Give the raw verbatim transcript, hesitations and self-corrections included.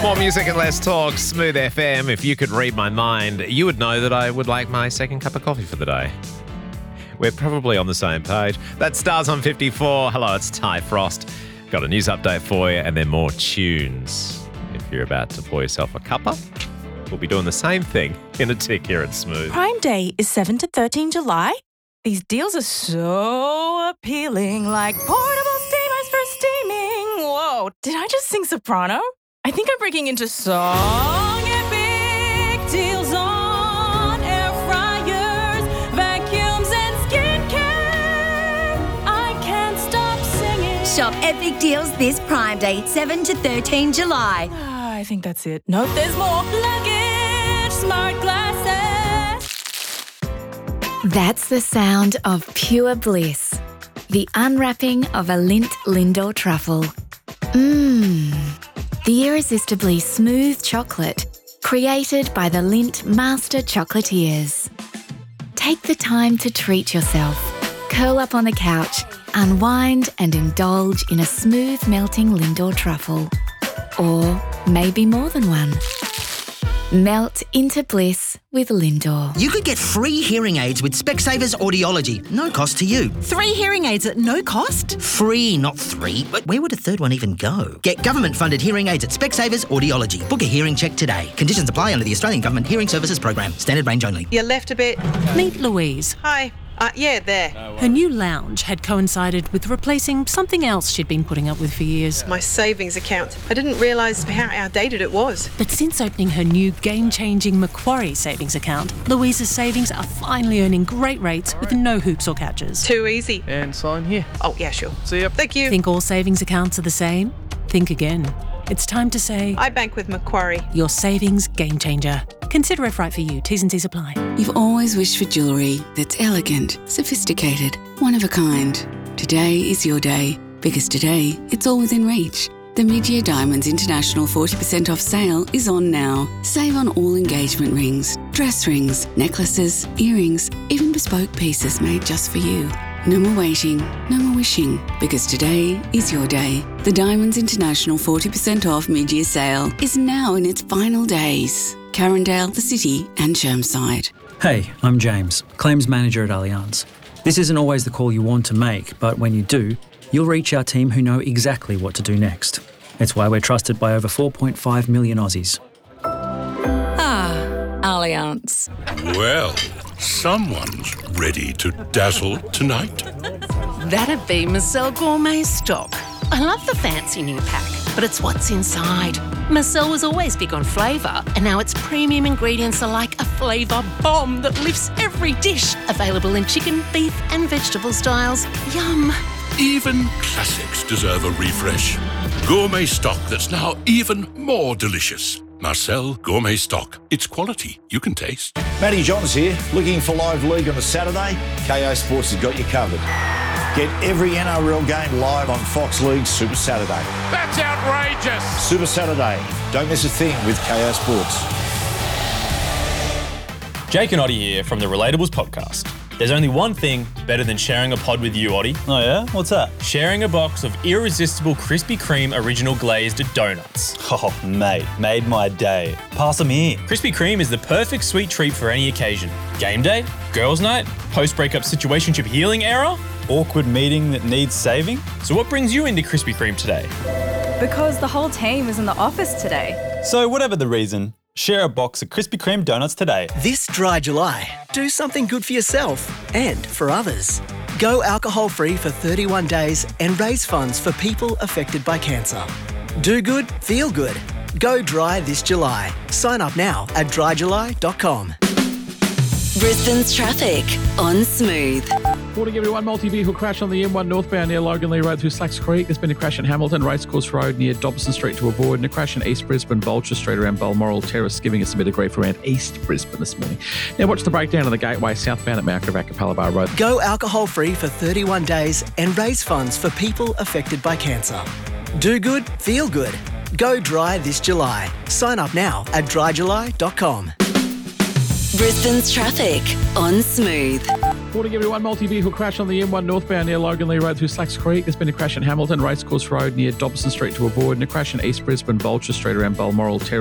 More music and less talk. Smooth F M. If you could read my mind, you would know that I would like my second cup of coffee for the day. We're probably on the same page. That's Stars on fifty-four. Hello, it's Ty Frost. Got a news update for you and then more tunes. If you're about to pour yourself a cuppa, we'll be doing the same thing in a tick here at Smooth. Prime Day is seven to thirteen July. These deals are so appealing, like portable steamers for steaming. Whoa, did I just sing soprano? I think I'm breaking into song. Epic deals on air fryers, vacuums and skincare. I can't stop singing. Shop epic deals this Prime Day, seven to thirteen July. Ah, I think that's it. Nope, there's more. Luggage, smart glasses. That's the sound of pure bliss. The unwrapping of a Lindt Lindor truffle. Mmm. The irresistibly smooth chocolate created by the Lindt Master Chocolatiers. Take the time to treat yourself. Curl up on the couch, unwind and indulge in a smooth melting Lindor truffle. Or maybe more than one. Melt into bliss with Lindor. You could get free hearing aids with Specsavers Audiology. No cost to you. Three hearing aids at no cost? Free, not three. But where would a third one even go? Get government-funded hearing aids at Specsavers Audiology. Book a hearing check today. Conditions apply under the Australian Government Hearing Services Program. Standard range only. You left a bit. Meet Louise. Hi. Uh, yeah, there. Her new lounge had coincided with replacing something else she'd been putting up with for years. My savings account. I didn't realise how outdated it was. But since opening her new game-changing Macquarie savings account, Louise's savings are finally earning great rates with no hoops or catches. Too easy. And sign here. Oh, yeah, sure. See ya. Thank you. Think all savings accounts are the same? Think again. It's time to say, I bank with Macquarie. Your savings game changer. Consider if right for you. T's and C's apply. You've always wished for jewellery that's elegant, sophisticated, one of a kind. Today is your day, because today it's all within reach. The Mid-Year Diamonds International forty percent off sale is on now. Save on all engagement rings, dress rings, necklaces, earrings, even bespoke pieces made just for you. No more waiting, no more wishing, because today is your day. The Diamonds International forty percent off mid-year sale is now in its final days. Carindale, the City and Chermside. Hey, I'm James, Claims Manager at Allianz. This isn't always the call you want to make, but when you do, you'll reach our team who know exactly what to do next. It's why we're trusted by over four point five million Aussies. Ah, Allianz. Well, someone's ready to dazzle tonight. That'd be Marcel Gourmet Stock. I love the fancy new pack, but it's what's inside. Marcel was always big on flavour, and now its premium ingredients are like a flavour bomb that lifts every dish. Available in chicken, beef and vegetable styles. Yum. Even classics deserve a refresh. Gourmet Stock that's now even more delicious. Marcel Gourmet Stock. It's quality you can taste. Matty Johns here. Looking for live league on a Saturday? K O Sports has got you covered. Get every N R L game live on Fox League Super Saturday. That's outrageous. Super Saturday. Don't miss a thing with K O Sports. Jake and Oddie here from the Relatables podcast. There's only one thing better than sharing a pod with you, Oddie. Oh yeah? What's that? Sharing a box of irresistible Krispy Kreme original glazed donuts. Oh, mate, made my day. Pass them here. Krispy Kreme is the perfect sweet treat for any occasion. Game day, girls' night, post-breakup situationship healing era, awkward meeting that needs saving. So what brings you into Krispy Kreme today? Because the whole team is in the office today. So whatever the reason, share a box of Krispy Kreme donuts today. This dry July, do something good for yourself and for others. Go alcohol-free for thirty-one days and raise funds for people affected by cancer. Do good, feel good. Go dry this July. Sign up now at dry july dot com. Brisbane's traffic on Smooth. Morning everyone, multi-vehicle crash on the M one northbound near Logan Lee Road through Slacks Creek. There's been a crash in Hamilton, Racecourse Road near Dobson Street to avoid, and a crash in East Brisbane, Vulture Street around Balmoral Terrace, giving us a bit of grief around East Brisbane this morning. Now watch the breakdown of the Gateway southbound at Mount Gravatt, Capalaba Road. Go alcohol-free for thirty-one days and raise funds for people affected by cancer. Do good, feel good. Go dry this July. Sign up now at dry july dot com. Brisbane's traffic on Smooth. Morning, everyone. Multi-vehicle crash on the M one northbound near Logan Lee Road through Slacks Creek. There's been a crash in Hamilton, Racecourse Road near Dobson Street to avoid, and a crash in East Brisbane, Vulture Street around Balmoral Terrace.